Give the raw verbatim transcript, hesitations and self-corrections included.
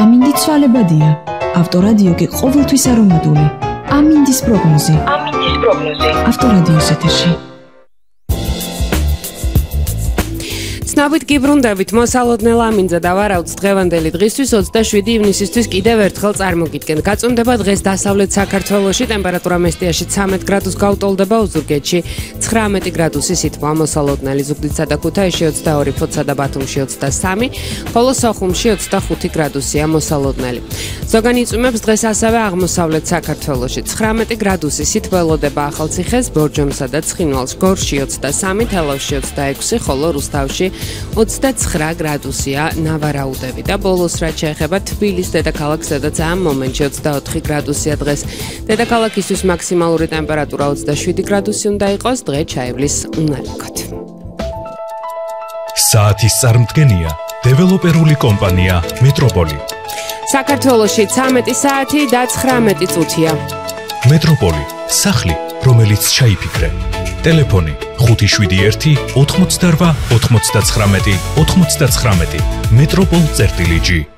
ამინდი ცვალებადია. ავტორადიო კი ყოველთვის არომატული. ამინდის პროგნოზი. ამინდის პროგნოზი. ავტორადიოს ეთერში. ცნობით გიბრუნდებით მოსალოდნელ ამინძა და ვარაუდს დღევანდელი დღისთვის ოცდაშვიდი ივნისისთვის კიდევ ერთხელ წარმოგიდგენთ. გაწუნდება დღეს დასავლეთ საქართველოში, ტემპერატურა მესტიაში ცამეტ გრადუს გაუტოლდება, ოზურგეთში ცხრამეტი გრადუსი სითბოა მოსალოდნელი, ზუგდიდსა და ქუთაისში ოცდაორი, ფოთსა და ბათუმში ოცდასამი, ხოლო სოხუმში ოცდახუთი გრადუსია მოსალოდნელი. ზოგან იწვიმებს დღეს ასევე აღმოსავლეთ საქართველოში, ცხრამეტი გრადუსი სითბო ელოდება ახალციხეს, ბორჯომსა და ცხინვალს, გორში ოცდასამი, თელავში ოცდაექვსი, ხოლო რუსთავში ოცდაცხრა გრადუსია ნავარაუდები და ბოლოს რაც შეეხება თბილისს დედაქალაქს, სადაც ამ მომენტში ოცდაოთხი გრადუსია დღეს. დედაქალაქისთვის მაქსიმალური ტემპერატურა ოცდაშვიდი გრადუსი უნდა იყოს, დღე ჩაივლის უნალიკოდ. საათის წარმდგენია დეველოპერული კომპანია მეტროპოლი. საქართველოში ცამეტი საათი და ცხრამეტი წუთია. მეტროპოლი, სახლი, რომელიც ჩაიფიქრე. ტელეფონი ხუთი შვიდი ერთი ოთხმოცდარვა ოთხმოცდაცხრამეტი ოთხმოცდაცხრამეტი. მეტროპოლ წერტილი ჯი.